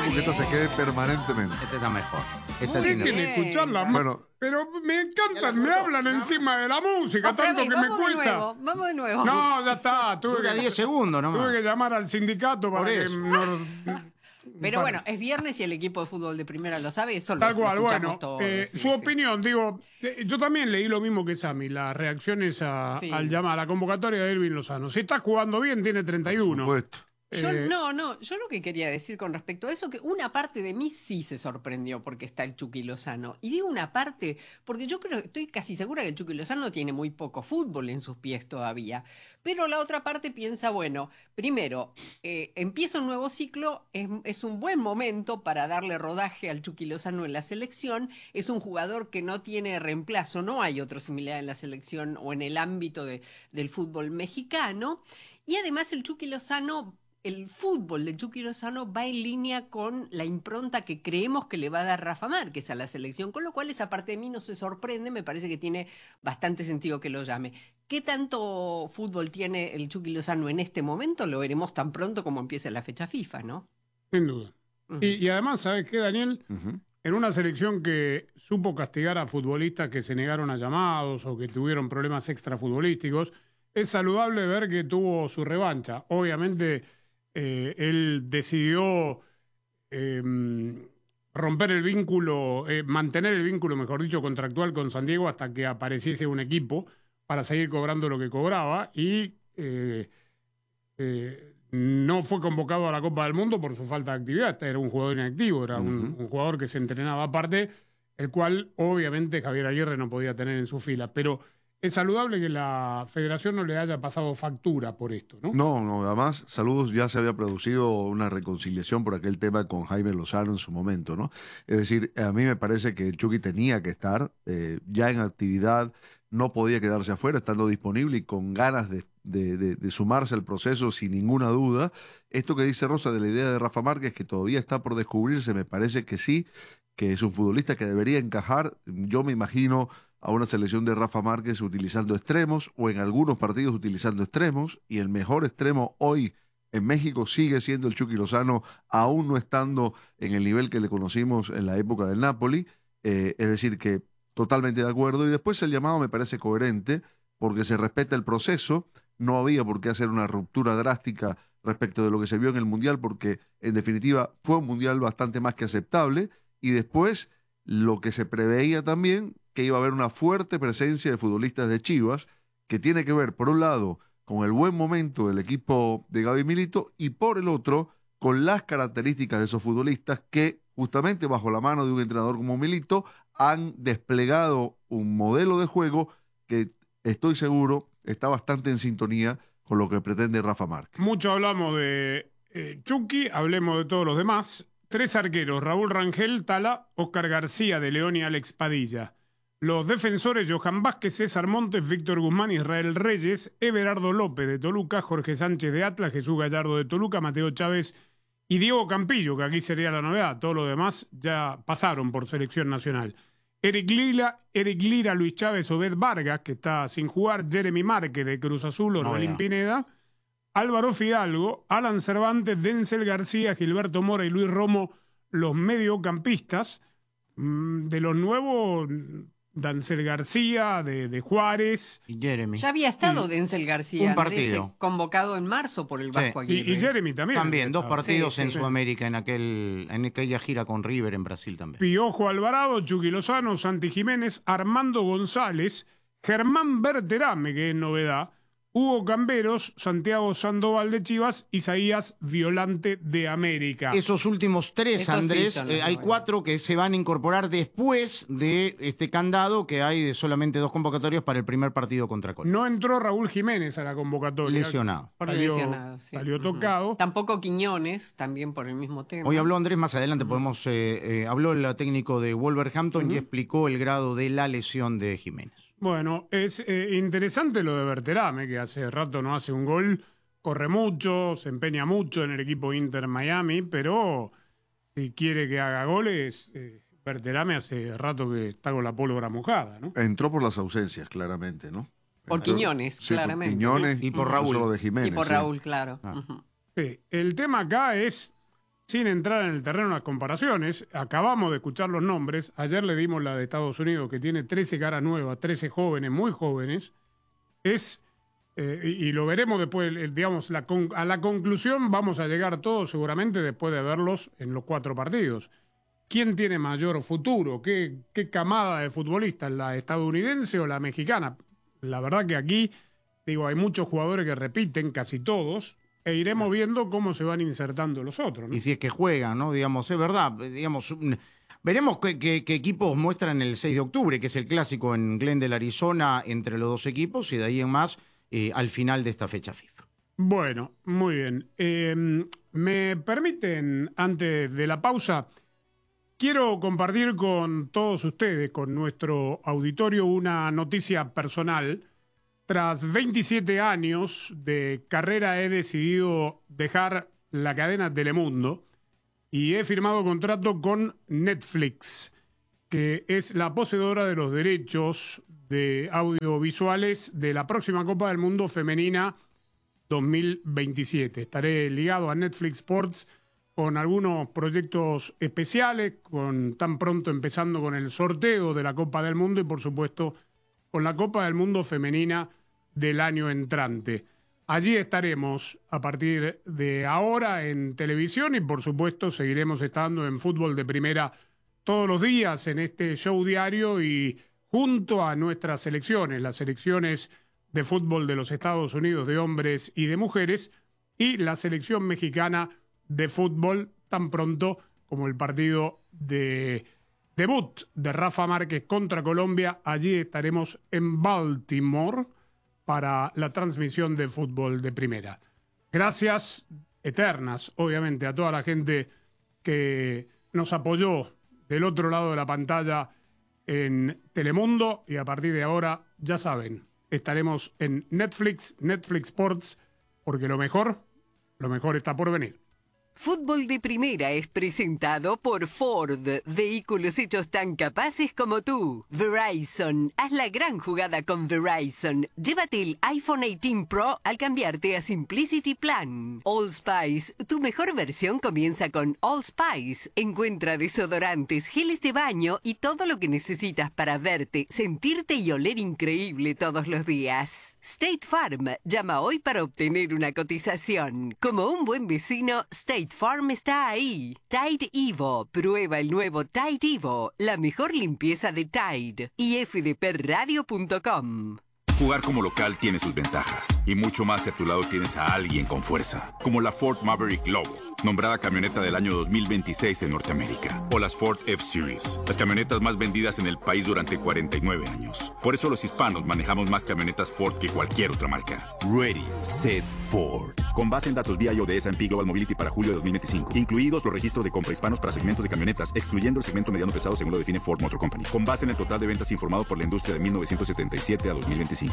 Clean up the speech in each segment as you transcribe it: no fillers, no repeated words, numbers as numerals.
porque esta se quede permanentemente. Este está mejor. Dejen escucharla. Bueno, pero me encantan, me hablan encima de la música, tanto que me cuesta. Vamos de nuevo. No, ya está. Dura 10 segundos nomás. Tuve que llamar al sindicato para que Pero bueno, es viernes y el equipo de fútbol de primera lo sabe, eso Tal lo cual, escuchamos bueno, todos. su opinión, digo, yo también leí lo mismo que Sammy, las reacciones a la convocatoria de Irving Lozano. Si está jugando bien, tiene 31. por supuesto. Yo lo que quería decir con respecto a eso, que una parte de mí sí se sorprendió porque está el Chucky Lozano. Y digo una parte, porque yo estoy casi segura que el Chucky Lozano tiene muy poco fútbol en sus pies todavía. Pero la otra parte piensa, bueno, primero, empieza un nuevo ciclo, es un buen momento para darle rodaje al Chucky Lozano en la selección. Es un jugador que no tiene reemplazo, no hay otro similar en la selección o en el ámbito del fútbol mexicano. Y además el Chucky Lozano... El fútbol de Chucky Lozano va en línea con la impronta que creemos que le va a dar Rafa Márquez a la selección, con lo cual esa parte de mí no se sorprende, me parece que tiene bastante sentido que lo llame. ¿Qué tanto fútbol tiene el Chucky Lozano en este momento? Lo veremos tan pronto como empiece la fecha FIFA, ¿no? Sin duda. Y además, ¿sabes qué, Daniel? En una selección que supo castigar a futbolistas que se negaron a llamados o que tuvieron problemas extrafutbolísticos, es saludable ver que tuvo su revancha. Obviamente... él decidió romper el vínculo, mantener el vínculo, mejor dicho, contractual con San Diego hasta que apareciese un equipo para seguir cobrando lo que cobraba y no fue convocado a la Copa del Mundo por su falta de actividad. Era un jugador inactivo, era un jugador que se entrenaba aparte, el cual obviamente Javier Aguirre no podía tener en su fila, pero... Es saludable que la federación no le haya pasado factura por esto, ¿no? No, además, saludos, ya se había producido una reconciliación por aquel tema con Jaime Lozano en su momento, ¿no? Es decir, a mí me parece que el Chucky tenía que estar ya en actividad, no podía quedarse afuera, estando disponible y con ganas de sumarse al proceso sin ninguna duda. Esto que dice Rosa de la idea de Rafa Márquez, que todavía está por descubrirse, me parece que sí, que es un futbolista que debería encajar. Yo me imagino a una selección de Rafa Márquez utilizando extremos o en algunos partidos utilizando extremos, y el mejor extremo hoy en México sigue siendo el Chucky Lozano, aún no estando en el nivel que le conocimos en la época del Napoli. Es decir, que totalmente de acuerdo, y después el llamado me parece coherente porque se respeta el proceso. No había por qué hacer una ruptura drástica respecto de lo que se vio en el Mundial, porque en definitiva fue un Mundial bastante más que aceptable, y después lo que se preveía también, que iba a haber una fuerte presencia de futbolistas de Chivas, que tiene que ver, por un lado, con el buen momento del equipo de Gaby Milito, y por el otro, con las características de esos futbolistas que, justamente bajo la mano de un entrenador como Milito, han desplegado un modelo de juego que, estoy seguro, está bastante en sintonía con lo que pretende Rafa Márquez. Mucho hablamos de Chucky, hablemos de todos los demás. 3 arqueros, Raúl Rangel, Tala, Óscar García de León y Alex Padilla. Los defensores, Johan Vázquez, César Montes, Víctor Guzmán, Israel Reyes, Everardo López de Toluca, Jorge Sánchez de Atlas, Jesús Gallardo de Toluca, Mateo Chávez y Diego Campillo, que aquí sería la novedad. Todos los demás ya pasaron por selección nacional. Eric Lira, Luis Chávez, Obed Vargas, que está sin jugar, Jeremy Márquez de Cruz Azul, Orbelín Pineda, Álvaro Fidalgo, Alan Cervantes, Denzel García, Gilberto Mora y Luis Romo, los mediocampistas. De los nuevos, Denzel García, de Juárez. Y Jeremy. Ya había estado Denzel García, un partido. Andrés, convocado en marzo por el Vasco Aguirre. Y Jeremy también. También, 2 partidos en Sudamérica, en aquella gira con River en Brasil también. Piojo Alvarado, Chucky Lozano, Santi Jiménez, Armando González, Germán Berterame, que es novedad, Hugo Camberos, Santiago Sandoval de Chivas, Isaías Violante de América. Esos últimos 3, Esos Andrés, sí hay 4 que se van a incorporar después de este candado que hay de solamente 2 convocatorias para el primer partido contra Colombia. No entró Raúl Jiménez a la convocatoria. Lesionado. Lesionado, sí. Salió tocado. Tampoco Quiñones, también por el mismo tema. Hoy habló Andrés, más adelante habló el técnico de Wolverhampton y explicó el grado de la lesión de Jiménez. Bueno, es interesante lo de Berterame, que hace rato no hace un gol, corre mucho, se empeña mucho en el equipo Inter Miami, pero si quiere que haga goles, Berterame hace rato que está con la pólvora mojada, ¿no? Entró por las ausencias, claramente, ¿no? Por Quiñones, sí, claramente. Por Quiñones y por Raúl. No solo de Jiménez. Y por Raúl, claro. Sí, el tema acá es sin entrar en el terreno de las comparaciones, acabamos de escuchar los nombres, ayer le dimos la de Estados Unidos, que tiene 13 caras nuevas, 13 jóvenes, muy jóvenes, y lo veremos después, digamos, a la conclusión vamos a llegar todos seguramente después de verlos en los 4 partidos. ¿Quién tiene mayor futuro? ¿Qué camada de futbolistas? ¿La estadounidense o la mexicana? La verdad que aquí, digo, hay muchos jugadores que repiten, casi todos, e iremos viendo cómo se van insertando los otros, ¿no? Y si es que juegan, ¿no? Digamos, es verdad, digamos, veremos qué equipos muestran el 6 de octubre, que es el clásico en Glendale, Arizona, entre los 2 equipos, y de ahí en más, al final de esta fecha FIFA. Bueno, muy bien. ¿Me permiten, antes de la pausa, quiero compartir con todos ustedes, con nuestro auditorio, una noticia personal? Tras 27 años de carrera he decidido dejar la cadena Telemundo y he firmado contrato con Netflix, que es la poseedora de los derechos de audiovisuales de la próxima Copa del Mundo Femenina 2027. Estaré ligado a Netflix Sports con algunos proyectos especiales, tan pronto empezando con el sorteo de la Copa del Mundo y, por supuesto, con la Copa del Mundo Femenina del año entrante. Allí estaremos a partir de ahora en televisión y, por supuesto, seguiremos estando en Fútbol de Primera todos los días en este show diario y junto a nuestras selecciones, las selecciones de fútbol de los Estados Unidos de hombres y de mujeres y la selección mexicana de fútbol, tan pronto como el partido de debut de Rafa Márquez contra Colombia. Allí estaremos en Baltimore para la transmisión de Fútbol de Primera. Gracias eternas, obviamente, a toda la gente que nos apoyó del otro lado de la pantalla en Telemundo y a partir de ahora, ya saben, estaremos en Netflix Sports, porque lo mejor está por venir. Fútbol de Primera es presentado por Ford, vehículos hechos tan capaces como tú. Verizon, haz la gran jugada con Verizon. Llévate el iPhone 18 Pro al cambiarte a Simplicity Plan. Allspice, tu mejor versión comienza con Allspice. Encuentra desodorantes, geles de baño y todo lo que necesitas para verte, sentirte y oler increíble todos los días. State Farm, llama hoy para obtener una cotización. Como un buen vecino, State Farm está ahí. Tide Evo. Prueba el nuevo Tide Evo. La mejor limpieza de Tide. Y fdpradio.com. Jugar como local tiene sus ventajas. Y mucho más si a tu lado tienes a alguien con fuerza. Como la Ford Maverick Lobo, nombrada camioneta del año 2026 en Norteamérica. O las Ford F-Series, las camionetas más vendidas en el país durante 49 años. Por eso los hispanos manejamos más camionetas Ford que cualquier otra marca. Ready, Set, Ford. Con base en datos BIO de S&P Global Mobility para julio de 2025. Incluidos los registros de compra hispanos para segmentos de camionetas, excluyendo el segmento mediano pesado según lo define Ford Motor Company. Con base en el total de ventas informado por la industria de 1977 a 2025.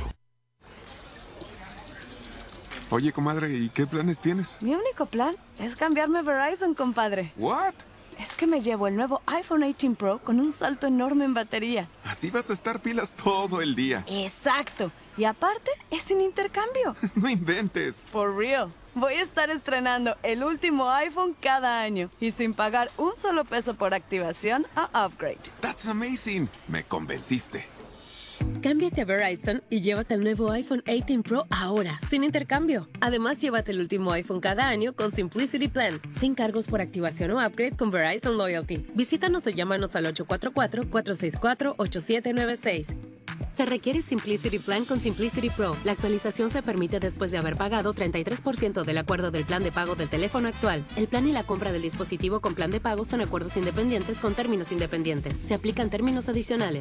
Oye, comadre, ¿y qué planes tienes? Mi único plan es cambiarme a Verizon, compadre. ¿What? Es que me llevo el nuevo iPhone 18 Pro con un salto enorme en batería. Así vas a estar pilas todo el día. Exacto. Y aparte, es sin intercambio. No inventes. For real. Voy a estar estrenando el último iPhone cada año y sin pagar un solo peso por activación o upgrade. That's amazing. Me convenciste. Cámbiate a Verizon y llévate el nuevo iPhone 18 Pro ahora, sin intercambio. Además, llévate el último iPhone cada año con Simplicity Plan, sin cargos por activación o upgrade con Verizon Loyalty. Visítanos o llámanos al 844-464-8796. Se requiere Simplicity Plan con Simplicity Pro. La actualización se permite después de haber pagado 33% del acuerdo del plan de pago del teléfono actual. El plan y la compra del dispositivo con plan de pago son acuerdos independientes con términos independientes. Se aplican términos adicionales.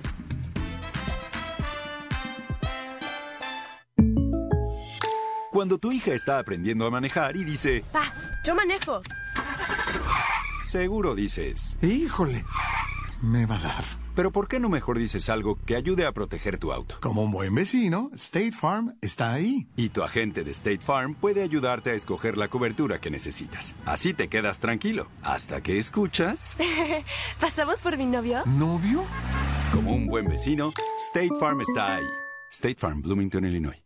Cuando tu hija está aprendiendo a manejar y dice... ¡Pa! ¡Yo manejo! Seguro dices... ¡Híjole! Me va a dar. Pero ¿por qué no mejor dices algo que ayude a proteger tu auto? Como un buen vecino, State Farm está ahí. Y tu agente de State Farm puede ayudarte a escoger la cobertura que necesitas. Así te quedas tranquilo. Hasta que escuchas... ¿Pasamos por mi novio? ¿Novio? Como un buen vecino, State Farm está ahí. State Farm, Bloomington, Illinois.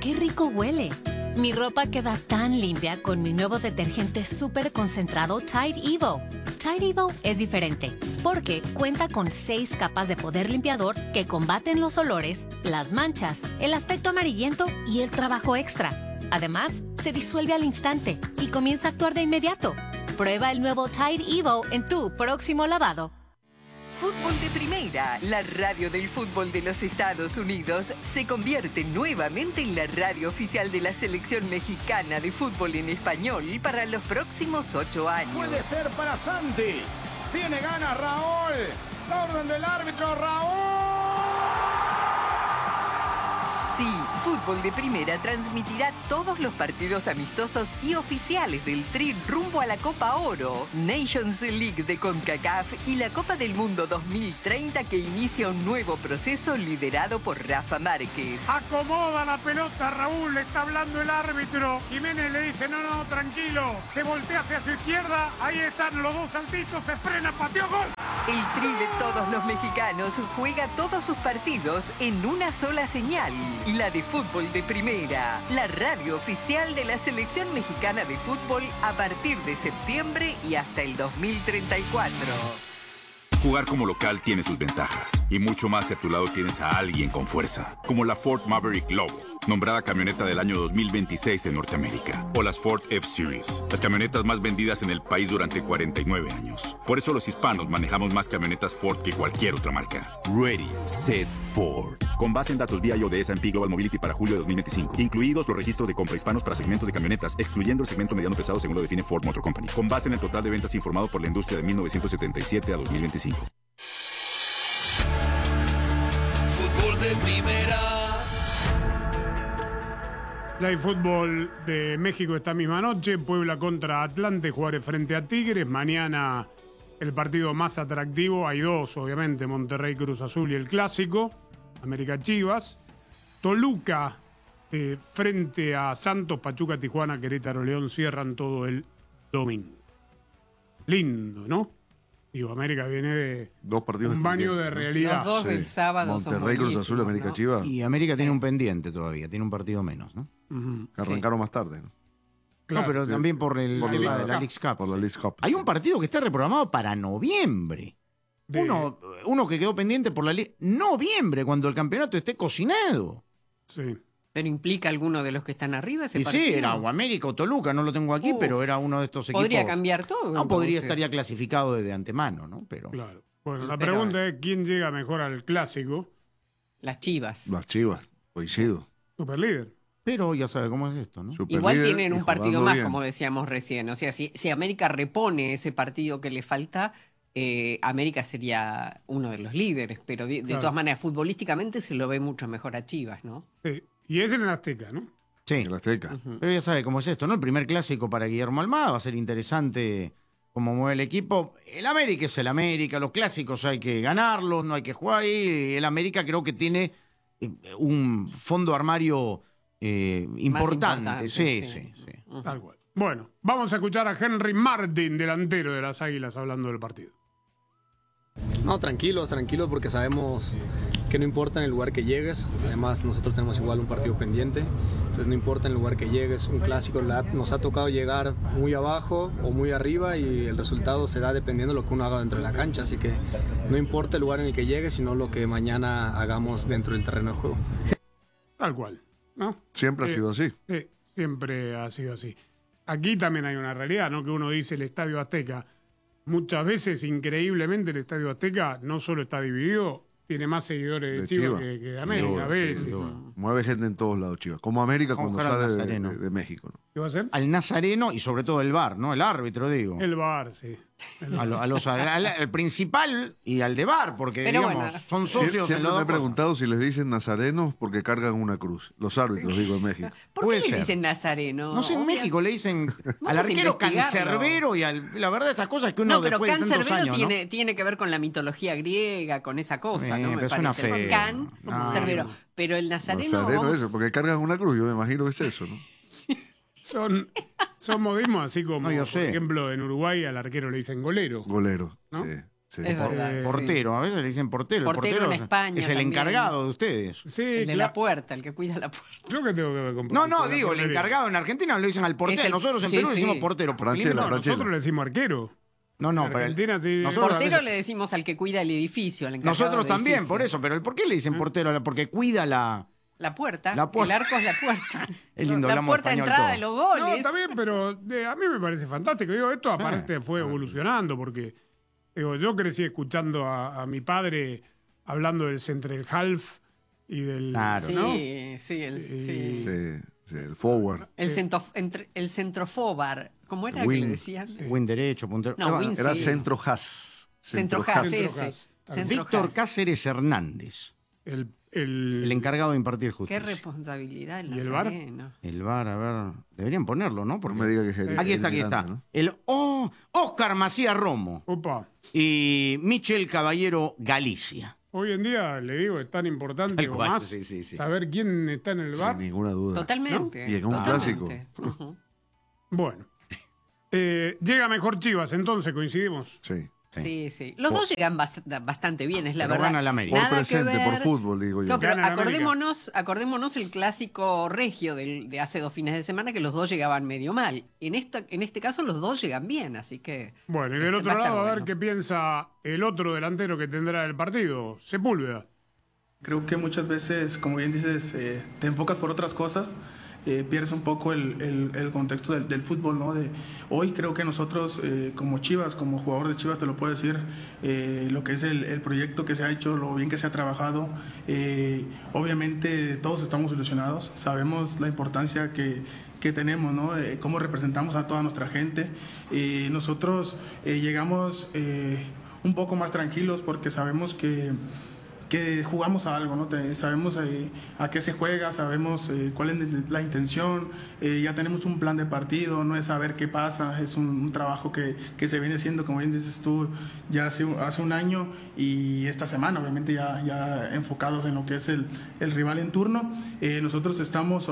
¡Qué rico huele! Mi ropa queda tan limpia con mi nuevo detergente súper concentrado Tide Evo. Tide Evo es diferente porque cuenta con 6 capas de poder limpiador que combaten los olores, las manchas, el aspecto amarillento y el trabajo extra. Además, se disuelve al instante y comienza a actuar de inmediato. Prueba el nuevo Tide Evo en tu próximo lavado. Fútbol de Primera, la radio del fútbol de los Estados Unidos, se convierte nuevamente en la radio oficial de la selección mexicana de fútbol en español para los próximos 8 años. Puede ser para Santi. Tiene ganas Raúl. La orden del árbitro, Raúl. Sí, Fútbol de Primera transmitirá todos los partidos amistosos y oficiales del Tri rumbo a la Copa Oro, Nations League de CONCACAF y la Copa del Mundo 2030 que inicia un nuevo proceso liderado por Rafa Márquez. Acomoda la pelota, Raúl, le está hablando el árbitro. Jiménez le dice, no, tranquilo. Se voltea hacia su izquierda, ahí están los dos saltitos, se frena, pateó, gol. El Tri de todos los mexicanos juega todos sus partidos en una sola señal. La de Fútbol de Primera, la radio oficial de la selección mexicana de fútbol a partir de septiembre y hasta el 2034. Jugar como local tiene sus ventajas. Y mucho más si a tu lado tienes a alguien con fuerza. Como la Ford Maverick Lobo, nombrada camioneta del año 2026 en Norteamérica. O las Ford F-Series, las camionetas más vendidas en el país durante 49 años. Por eso los hispanos manejamos más camionetas Ford que cualquier otra marca. Ready, Set, Ford. Con base en datos BIO de S&P Global Mobility para julio de 2025. Incluidos los registros de compra hispanos para segmentos de camionetas, excluyendo el segmento mediano pesado según lo define Ford Motor Company. Con base en el total de ventas informado por la industria de 1977 a 2025. Fútbol de Primera. Ya hay fútbol de México esta misma noche. Puebla contra Atlante, Juárez frente a Tigres. Mañana el partido más atractivo. Hay dos, obviamente, Monterrey, Cruz Azul y el Clásico. América Chivas. Toluca frente a Santos, Pachuca, Tijuana, Querétaro, León. Cierran todo el domingo. Lindo, ¿no? Digo, América viene de dos partidos un baño de realidad. Los dos del sábado son Monterrey, Cruz Azul, América, ¿no? Chivas. Y América tiene un pendiente todavía, tiene un partido menos, ¿no? Que arrancaron más tarde, ¿no? Claro, no, pero también por el por tema de la Leagues Cup. Por la Leagues Cup. Hay un partido que está reprogramado para noviembre. Uno que quedó pendiente por la noviembre, cuando el campeonato esté cocinado. Sí. ¿Pero implica alguno de los que están arriba ese Y partido? sí, era o América o Toluca, no lo tengo aquí, pero era uno de estos equipos. Podría cambiar todo. No, podría entonces. estar ya clasificado desde antemano, ¿no? Pero... Claro. Bueno, la pregunta es quién llega mejor al Clásico. Las Chivas. Las Chivas, coincido. Superlíder. Pero ya sabe cómo es esto, ¿no? Igual tienen un partido más, bien. como decíamos recién. O sea, si América repone ese partido que le falta, América sería uno de los líderes. Pero de todas maneras, futbolísticamente se lo ve mucho mejor a Chivas, ¿no? Sí. Y es en el Azteca, ¿no? Sí. El Azteca. Pero ya sabe cómo es esto, ¿no? El primer clásico para Guillermo Almada va a ser interesante cómo mueve el equipo. El América es el América, los clásicos hay que ganarlos, no hay que jugar ahí. El América creo que tiene un fondo armario importante. Sí. Tal cual. Bueno, vamos a escuchar a Henry Martin, delantero de las Águilas, hablando del partido. No, tranquilos porque sabemos que no importa en el lugar que llegues. Además, nosotros tenemos igual un partido pendiente. Entonces, no importa en el lugar que llegues. Un clásico nos ha tocado llegar muy abajo o muy arriba y el resultado se da dependiendo de lo que uno haga dentro de la cancha. Así que no importa el lugar en el que llegues, sino lo que mañana hagamos dentro del terreno de juego. Tal cual, ¿no? Siempre ha sido así. Sí, siempre ha sido así. Aquí también hay una realidad, ¿no? Que uno dice el Estadio Azteca. Muchas veces, increíblemente, el Estadio Azteca no solo está dividido, tiene más seguidores de Chivas que de América a veces. Mueve gente en todos lados, Chivas. Como América cuando sale de México, ¿no? ¿Qué va a hacer? Al Nazareno y sobre todo el VAR, ¿no? El árbitro, digo. El VAR, sí. Al principal y al de VAR, porque Pero digamos, bueno. son socios en Siempre los me he dos. preguntado si les dicen nazarenos porque cargan una cruz. Los árbitros, digo, en México. ¿Por qué le dicen Nazareno? No sé, en México le dicen al a arquero investigarlo. cancerbero y la verdad esas cosas que uno No, pero después de tantos cancerbero años, tiene que ver con la mitología griega, con esa cosa, ¿no? Me pero suena parece. feo. Cancerbero. Pero el nazareno. Nazareno eso, porque cargan una cruz, yo me imagino que es eso, ¿no? Son modismos así como, No, yo por sé. ejemplo, en Uruguay al arquero le dicen golero. Golero, ¿no? sí. Sí. Es verdad. Portero, a veces le dicen portero. El Portero en España es el también. encargado de ustedes. Sí, El de la puerta, el que cuida la puerta. ¿Yo qué tengo que ver con No, portero? digo, el encargado en Argentina le dicen al portero. Es el- Nosotros en sí, Perú le sí. decimos portero. Franchella, No, Franchella. nosotros le decimos arquero. No, En pero Argentina sí. nosotros- Portero le decimos al que cuida el edificio, al encargado nosotros del también, edificio. por eso. Pero ¿por qué le dicen portero? Porque cuida la... La puerta. La puerta. El arco es la puerta. Es lindo, la hablamos puerta de español entrada todo. de los No, goles. está bien, pero a mí me parece fantástico. Digo, esto aparte fue evolucionando porque digo, yo crecí escuchando a mi padre hablando del central half y del... Claro. Sí, ¿no? sí, sí. Sí, el forward. El centrofobar. ¿Cómo era que Wing. le decían? Buen derecho, puntero. No, wing Era sí. centro has. Centrojas, ese. Centrojas. Centrojas. Víctor Cáceres Hernández, El el encargado de impartir Qué justicia. responsabilidad el ¿Y el VAR? Nazareno. El VAR, a ver, deberían ponerlo, ¿no? No Porque... me diga que es Aquí está. gritante, ¿no? El Óscar Macías Romo Opa. y Michel Caballero Galicia. Hoy en día, le digo, es tan importante Tal o cual, más sí. saber quién está en el bar. Sin ninguna duda. Totalmente. ¿No? Y en un totalmente. clásico. Ujú. Bueno. Llega mejor Chivas, entonces coincidimos. Sí. Sí, sí. Los dos llegan bastante bien, es la Pero verdad. gana el América. Por Nada presente, que ver. por fútbol, digo yo. No, pero Gana el América. acordémonos el clásico regio de hace 2 fines de semana que los dos llegaban medio mal. En este caso los dos llegan bien, así que... Bueno, y del otro va a estar lado, a ver bueno. qué piensa el otro delantero que tendrá el partido, Sepúlveda. Creo que muchas veces, como bien dices, te enfocas por otras cosas, pierdes un poco el contexto del fútbol, ¿no? Hoy creo que nosotros, como Chivas, como jugador de Chivas, te lo puedo decir, lo que es el proyecto que se ha hecho, lo bien que se ha trabajado, obviamente todos estamos ilusionados, sabemos la importancia que tenemos, ¿no? Cómo representamos a toda nuestra gente. Nosotros llegamos un poco más tranquilos porque sabemos que jugamos a algo, ¿no? Sabemos a qué se juega, sabemos cuál es la intención, ya tenemos un plan de partido, no es saber qué pasa, es un trabajo que se viene haciendo, como bien dices tú, ya hace un año y esta semana, obviamente ya enfocados en lo que es el rival en turno. Nosotros estamos,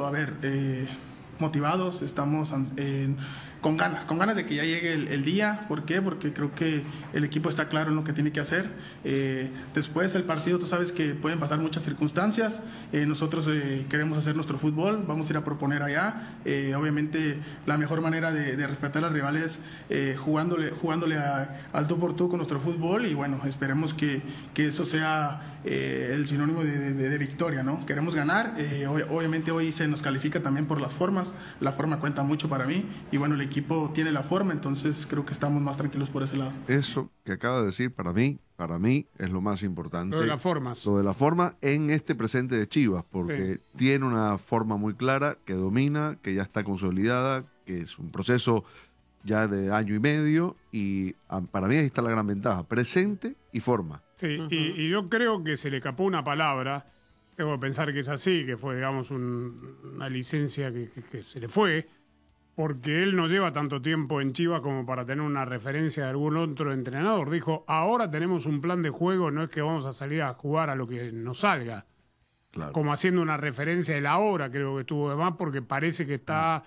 motivados, estamos con ganas de que ya llegue el día. ¿Por qué? Porque creo que el equipo está claro en lo que tiene que hacer. Después del partido, tú sabes que pueden pasar muchas circunstancias. Nosotros queremos hacer nuestro fútbol, vamos a ir a proponer allá. Obviamente la mejor manera de respetar a los rivales jugándole al tú por tú con nuestro fútbol, y bueno, esperemos que eso sea el sinónimo de victoria, ¿no? Queremos ganar. Obviamente hoy se nos califica también por las formas, la forma cuenta mucho para mí, y bueno, el equipo tiene la forma, entonces creo que estamos más tranquilos por ese lado. Eso que acaba de decir, para mí es lo más importante. Lo de las formas. Lo de la forma en este presente de Chivas, porque tiene una forma muy clara, que domina, que ya está consolidada, que es un proceso ya de año y medio, y para mí ahí está la gran ventaja, presente y forma. Sí, y yo creo que se le escapó una palabra, debo pensar que es así, que fue, digamos, una licencia que se le fue, porque él no lleva tanto tiempo en Chivas como para tener una referencia de algún otro entrenador. Dijo, ahora tenemos un plan de juego, no es que vamos a salir a jugar a lo que nos salga. Claro. Como haciendo una referencia de la hora, creo que estuvo de más, porque parece que está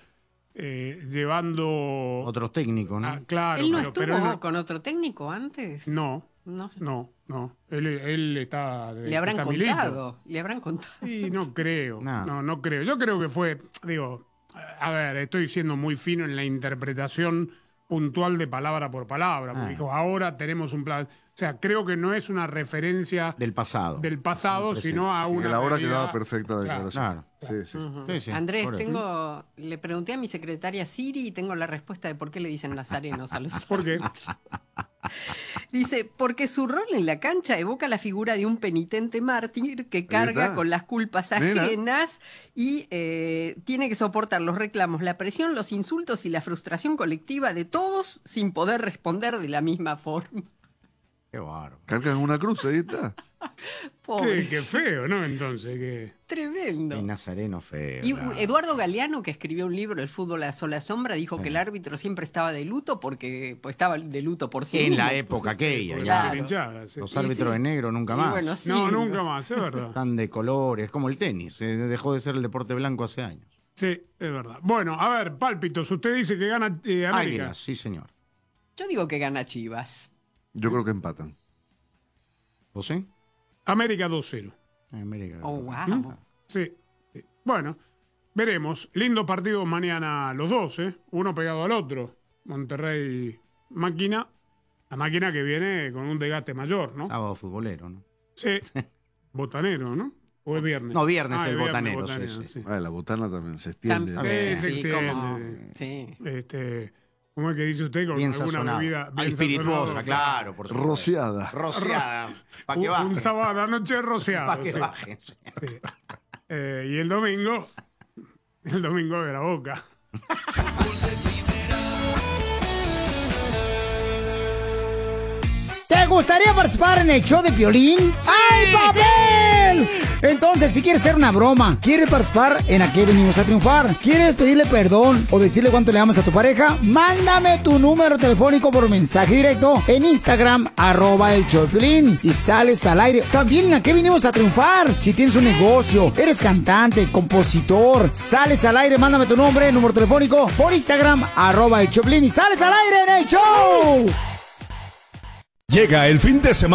llevando... Otros técnicos, ¿no? Claro, ¿Él no pero estuvo él no- con otro técnico antes? No. No. No. Él está... Le habrán está Milito. contado. Le habrán contado. Y no creo. No. No creo. Yo creo que fue, digo, a ver, estoy siendo muy fino en la interpretación puntual de palabra por palabra. Porque dijo, ahora tenemos un plan. O sea, creo que no es una referencia Del pasado. sino a una. Que la hora realidad. quedaba perfecta la declaración. Claro. Sí. Ujú. Sí, sí, Andrés, por eso. le pregunté a mi secretaria Siri y tengo la respuesta de por qué le dicen nazarenos a los ¿Por qué? Dice, porque su rol en la cancha evoca la figura de un penitente mártir que carga está. con las culpas Mira. ajenas y tiene que soportar los reclamos, la presión, los insultos y la frustración colectiva de todos sin poder responder de la misma forma. Qué bárbaro. Cargan una cruz, ahí está. Pobre. Qué feo, ¿no? Entonces, que... Tremendo. El nazareno feo. Y claro. Eduardo Galeano, que escribió un libro, El fútbol a sola sombra, dijo que el árbitro siempre estaba de luto porque pues, estaba de luto por sí En mismo. la época aquella, porque ya. la hinchada, sí. Los árbitros sí. de negro nunca Y más. bueno, sí, No, nunca más, es verdad. Están de colores, como el tenis. Dejó de ser el deporte blanco hace años. Sí, es verdad. Bueno, a ver, pálpitos, usted dice que gana América. Águilas, sí, señor. Yo digo que gana Chivas. Yo creo que empatan. ¿José? América 2-0. América. Oh, wow. Sí. Bueno, veremos. Lindo partido mañana los dos, ¿eh? Uno pegado al otro. Monterrey Máquina. La Máquina que viene con un desgaste mayor, ¿no? Sábado futbolero, ¿no? Sí. Botanero, ¿no? ¿O es viernes? No, viernes es el viernes, botanero, sí. sí. La botana también se extiende. Sí, se extiende. Como, sí. ¿Cómo es que dice usted? Con Bien alguna sazonado. bebida bien Espirituosa, sazonada. claro, por supuesto. Rociada. Rociada. Para que baje. Un sábado a la noche rociado. Para que sí. baje. Sí. Y el domingo de la Boca. ¿Te gustaría participar en el show de Piolín? ¡Ay, papel! Entonces, si quieres hacer una broma, quieres participar en ¿A qué venimos a triunfar? ¿Quieres pedirle perdón o decirle cuánto le amas a tu pareja? Mándame tu número telefónico por mensaje directo en Instagram, @el show de Piolín, y sales al aire. También en ¿A qué venimos a triunfar? Si tienes un negocio, eres cantante, compositor, sales al aire, mándame tu nombre, número telefónico por Instagram, @el show de Piolín, y sales al aire en el show. Llega el fin de semana.